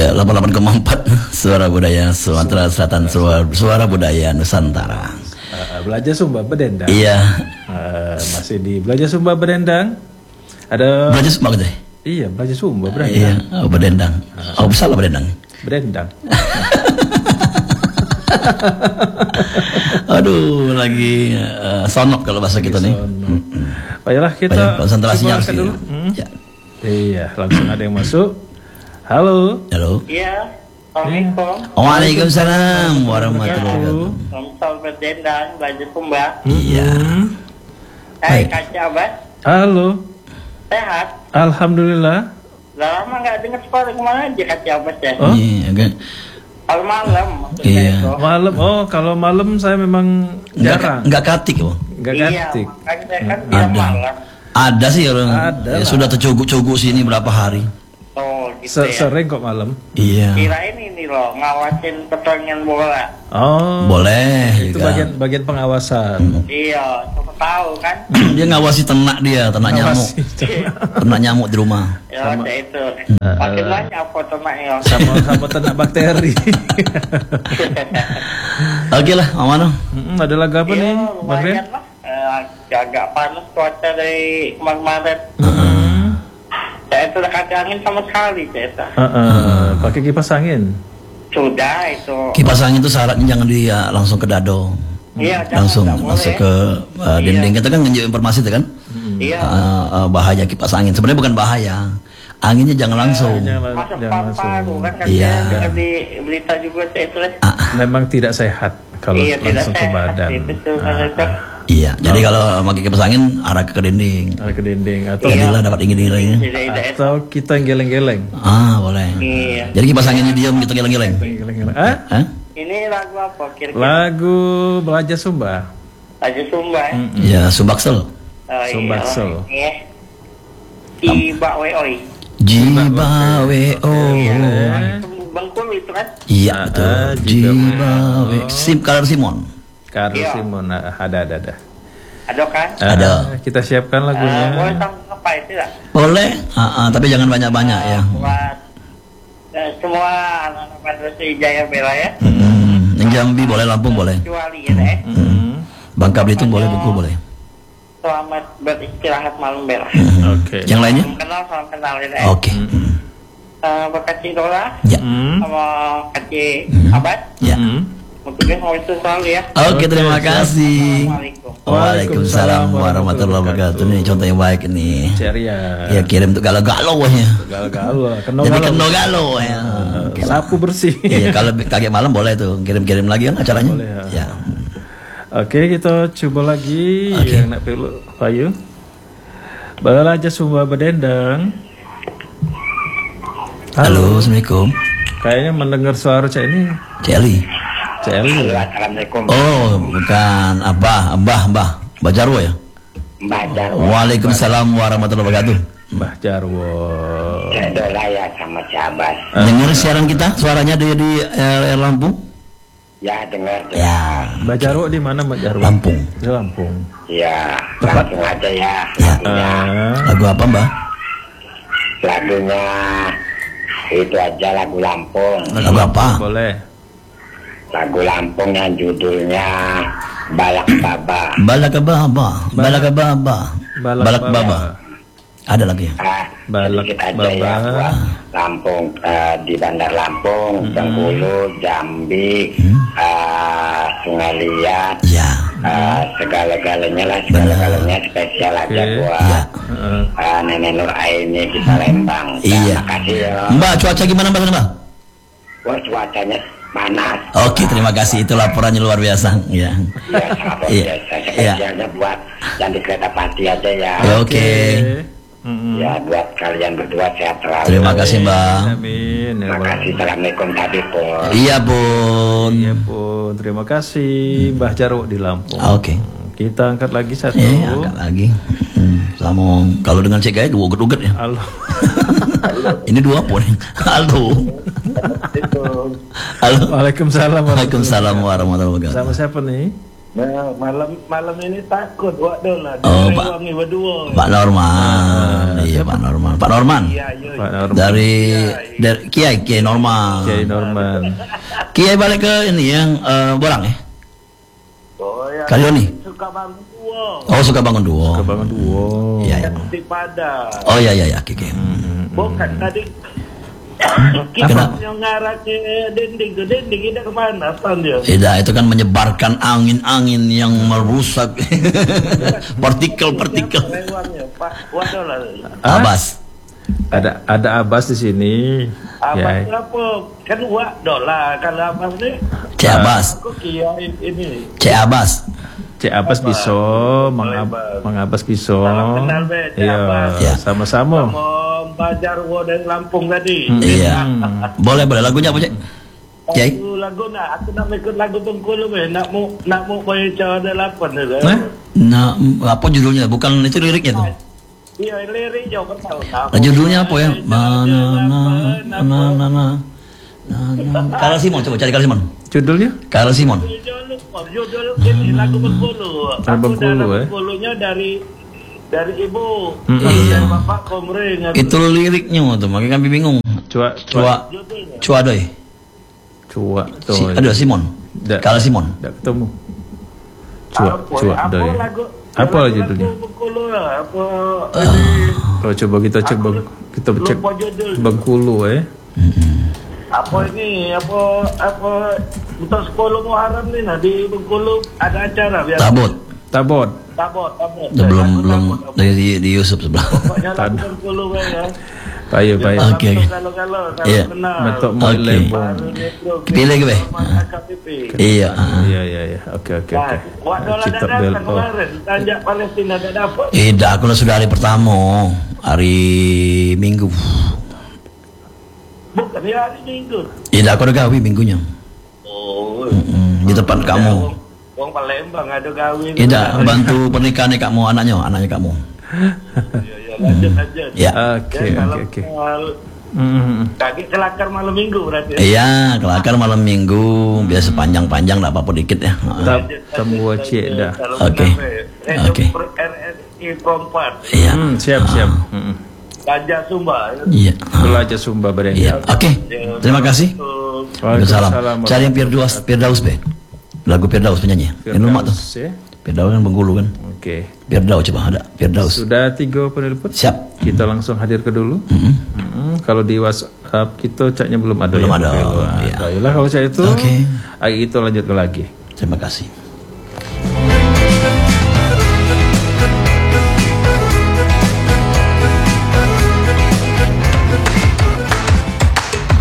Ya, 88,4 Suara Budaya Sumatera Selatan, Suara Budaya Nusantara. Belajar Sumba Bedendang. Iya. Masih di Belajar Sumba Bedendang. Ada Belajar Sumba gitu ya? Iya, Belajar Sumba Bedendang. Iya, Bedendang. Oh, salah Bedendang. Bedendang. Aduh, lagi sonok kalau bahasa kita nih. Baiklah, kita konsentrasinya harus dulu. Ya. Iya, langsung ada yang masuk. Halo. Halo. Iya. Assalamualaikum. Waalaikumsalam warahmatullahi wabarakatuh. Samsal Bedendang, Belajar Sumba. Iya. Hai, Kak Abad. Halo. Sehat? Alhamdulillah. Udah lama nggak dengar suara, kemana aja Kak Abad ya? Oh? Iya, kan. Kalau malam maksudnya Iya. itu. Malam. Oh, kalau malam saya memang jarang. Enggak katik, oh. Enggak Iya, ganti. makanya saya kan bilang Ada. malam. Ada sih orang. Ada Ya, lah. sudah tercuguk-cuguk sini berapa hari. Oh, gitu ya. Sering kok malam. Iya. Kirain ini loh, ngawasin pertandingan bola. Oh. Boleh Itu juga. bagian pengawasan. Iya, siapa tahu kan? Dia ngawasi ternak dia, ternak nyamuk. Ngawasi. Ternak nyamuk di rumah. Ya, ada itu. Makin banyak fotonya. Sama ternak bakteri. Oke lah, Mamano. Ada lagu apa nih, Iya, Bang Ren? lumayan lah. Agak panas cuaca dari kemarin-kemarin. Saya itu udah kagak angin sama sekali, saya. Pakai kipas angin. Sudah itu. Kipas angin itu syaratnya jangan dia langsung ke dado. Iya, jangan, Langsung nggak boleh. masuk ke dinding. Kita kan ngasih informasi itu kan. Iya. Bahaya kipas angin. Sebenarnya bukan bahaya. Anginnya jangan langsung. Masuk paru kan Iya. katanya di berita juga saya itu. Memang tidak sehat kalau Iya, tidak langsung ke sehat. badan. Itu tuh kan. Iya. Jadi kalau pakai kipas angin arah ke dinding. Ke dinding atau Jadilah dapat dingin-dinginnya. Tidak. kita geleng-geleng. Boleh. Iya. Jadi kipas anginnya diam kita geleng-geleng. Geleng-geleng. Hah? Ini lagu apa kira-kira? Lagu Belajar Sumba. Lagu Sumba ya? Ya, Sumbaksel. Sumbaksel. Iya. Iba weoi. Jibawe Bengkulu itu kan? Iya betul. Jibawe. Karar Simon. Karl Iya. Simon. Ada. Ada kan? Ada. Kita siapkan Boleh lagunya. sama apa itu lah? Boleh. Tapi jangan banyak-banyak ya. Buat semua anak-anak Madrasah Hidayah Bela ya. Yang Jambi boleh, Lampung boleh. Kecuali ya deh. Bangka Belitung boleh, Bengkulu boleh. Selamat beristirahat malam Bela. Oke. Yang lainnya? Salam kenal ya deh. Oke. Bekasi Dola Ya. sama Kaci Abad. Ya. Mungkin mau itu selalu ya. Oke, terima kasih. Assalamualaikum. Waalaikumsalam warahmatullahi wabarakatuh. Ini contoh yang baik ini. Ceria. Ya kirim untuk galau-galau ya. Galau-galau. Jadi kena galau ya. Sapu bersih. Iya, kalau kaget malam boleh tuh kirim-kirim lagi kan acaranya. Boleh, ya. Ya. Oke, kita coba lagi Oke. yang nak perlu Payu. Belajar Sumba Bedendang. Halo, assalamualaikum. Kayaknya mendengar suara Cak ini. Celi. Cak Eli. Assalamualaikum. Oh, bukan Mbah Jarwo ya. Mbak Jarwo. Waalaikumsalam warahmatullahi wabarakatuh. Mbah Jarwo. Saya Dola ya sama sahabat. Dengar siaran kita suaranya di Lampung? Ya dengar. Ya, Mbah Jarwo di mana Mbah Jarwo? Lampung. Di Lampung. Ya Tepat. langsung aja ya. Ya. Lagunya. Lagu apa, Mbah? Lagunya itu aja lagu Lampung. Lagu apa? Boleh. Lagu Lampung yang judulnya Balak Baba. Balak Baba. Ada lagi ya? Balak Sedikit aja Baba. ya buat Lampung, di Bandar Lampung, Bengkulu, Jambi, Sungai Liat, Ya. segala-galanya lah, segala-galanya spesial aja Oke. buat Ya. Nenek Nur Aini di Palembang. Iya. Terima kasih ya. Mbak, cuaca gimana Mbak? Wah, cuacanya panas. Oke, terima kasih. Itu laporannya luar biasa. Ya. Ya, sangat luar Iya. biasa. Spesialnya buat yang di Kereta Pati aja ya. Ya, oke. Ya, buat kalian berdua sehat selalu. Terima kasih, Mbak. Amin. Ya, Terima kasih. Assalamualaikum tadi pun. Iya, Bun. Iya pun. Terima kasih Mbah Jarwo di Lampung. Oke. Kita angkat lagi satu. Angkat lagi. Selamat. Kalau dengan CKI dua uget ya. Halo. Ini dua pun. Halo. Halo. Waalaikumsalam. Waalaikumsalam warahmatullahi wabarakatuh. Sama siapa nih? Nah, malam ini takut waduh lah. Oh, Pak. Wangi berdua. Pak Norman. Iya, Pak Norman. Pak Norman. Iya, iya. Pak Norman. Dari Kiai Norman. Kiai Norman. Kiai balik ke ini yang Borang ya. Oh ya. Kalioni. Suka bangun dua. Oh, suka bangun duo. Kebangun duo. Iya, iya. Di Padang. Oh iya iya oke. Bukan tadi. Kita yang ngarah ke dinding tidak kemana dia. Tidak, itu kan menyebarkan angin-angin yang merusak partikel-partikel. Pak, waduh lah. Abbas. Ada Abbas di sini. Abang Ya. berapa? Kan waduh lah. Kalau abang ini, Cek Abbas. aku kiai ini. Cek Abbas. Cek Abbas bisa, Mang Abbas bisa. Salam kenal, Be, Cek Iya, Abbas. Ya. sama-sama. Mbak Jarwo dari Lampung tadi. Iya. Boleh lagunya apa, Cek? Kiai. Lagu aku nak ikut lagu Bengkulu be. Nak mau baca ada 8 tu. Nah, apa judulnya? Bukan itu liriknya tuh. Iya, lirik jauh kan tahu. Nah, judulnya apa ya? Carl Simon, coba cari Carl Simon. Judulnya? Carl Simon. Judul ini lagu Bengkulu. Aku Bengkulu, dalam Bengkulunya dari ibu. Iya. Dari bapak Komring. Itu liriknya tuh, makanya kami bingung. Cua Cuadoy. Ada Simon. Carl Simon. Tidak ketemu. Cua doy. Apa judulnya? Bengkulu lah. Apa? Kalau coba kita cek cek Bengkulu Apa ini? Apa? Untuk 10 Muharram ni nah di Bengkulu ada acara biasa. Tabot. Belum di Yusuf sebelah. Pokoknya lagu Bengkulu ya. Payo. Oke. Kalau Iya. kenal. Metok Oke. lembong. Pilih ke be? Iya. Iya. Oke. Waktu lah Cita dah bel. datang kemarin, tanjak Palestina dah dapat. Tidak, aku sudah hari pertama, hari Minggu. Bukan ya hari Minggu. Tidak, aku udah gawe minggunya. Oh. Di tempat kamu. Wong Palembang ada kawin. Tidak, bantu pernikahan kamu, anaknya kamu. Ya, lanjut. Ya. Oke. Kaki kelakar malam Minggu berarti. Iya, kelakar malam Minggu, biasa panjang-panjang, tak apa-apa dikit ya. Temu cek dah. Oke. RSI Perempat. Iya. Siap. Gajah Sumba. Iya. Belajar Sumba Iya. Berenda. Oke. Terima kasih. Waalaikumsalam. Cari yang Firdaus be. Lagu Firdaus penyanyi. Yang rumah tuh. Firdaus kan Bengkulu kan. Oke. Firdaus coba ada. Firdaus. Sudah 3 penelpon. Siap. Kita langsung hadir ke dulu. Kalau di WhatsApp kita caknya belum ada. Belum ya? ada. Oke, Iya. baiklah kalau cak itu. Oke. Itu lanjut lagi. Terima kasih.